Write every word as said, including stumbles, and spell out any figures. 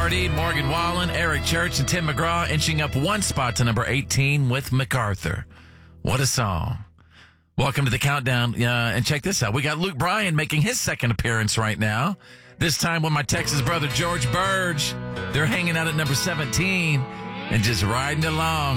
Hardy, Morgan Wallen, Eric Church, and Tim McGraw inching up one spot to number eighteen with MacArthur. What a song. Welcome to the countdown. Uh, and check this out. We got Luke Bryan making his second appearance right now. This time with my Texas brother, George Burge. They're hanging out at number seventeen and just riding along.